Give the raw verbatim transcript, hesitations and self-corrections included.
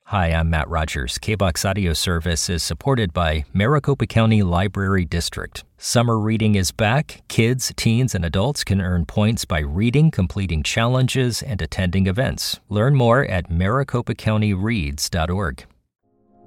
Hi, I'm Matt Rogers. K B O X Audio Service is supported by Maricopa County Library District. Summer reading is back. Kids, teens, and adults can earn points by reading, completing challenges, and attending events. Learn more at maricopa county reads dot org.